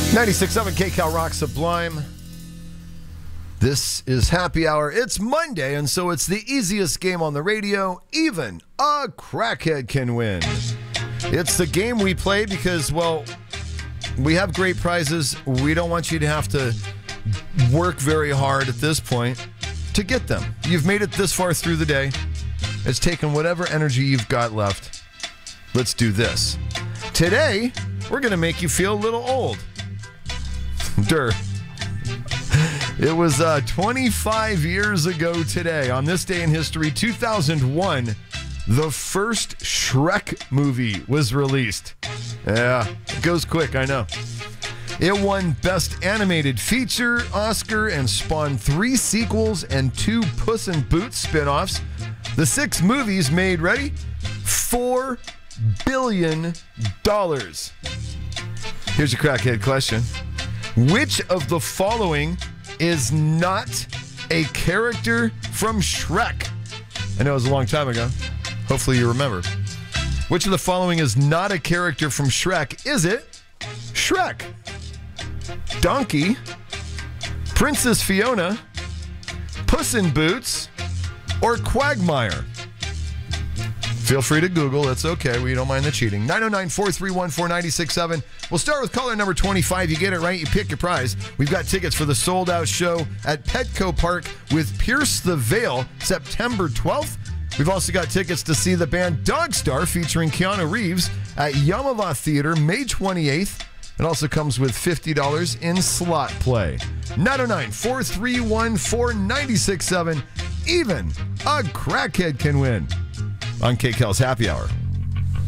96.7 KCal Rock Sublime. This is Happy Hour. It's Monday, and so it's the easiest game on the radio. Even a crackhead can win. It's the game we play because, well, we have great prizes. We don't want you to have to work very hard at this point to get them. You've made it this far through the day. It's taken whatever energy you've got left. Let's do this. Today, we're going to make you feel a little old. It was 25 years ago today, on this day in history, 2001, the first Shrek movie was released. Yeah, it goes quick, I know. It won Best Animated Feature Oscar and spawned 3 sequels and 2 Puss in Boots spin-offs. The 6 movies made, ready? $4 billion. Here's your crackhead question. Which of the following is not a character from Shrek? I know it was a long time ago. Hopefully you remember. Which of the following is not a character from Shrek? Is it Shrek, Donkey, Princess Fiona, Puss in Boots, or Quagmire? Feel free to Google. It's okay. We don't mind the cheating. 909-431-4967. We'll start with caller number 25. You get it right, you pick your prize. We've got tickets for the sold-out show at Petco Park with Pierce the Veil, September 12th. We've also got tickets to see the band Dogstar featuring Keanu Reeves at Yamava Theater, May 28th. It also comes with $50 in slot play. 909-431-4967. Even a crackhead can win on KCal's Happy Hour.